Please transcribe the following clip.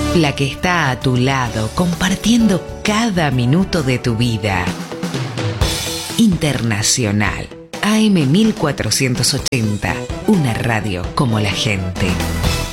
La que está a tu lado, compartiendo cada minuto de tu vida. Internacional, AM 1480, una radio como la gente.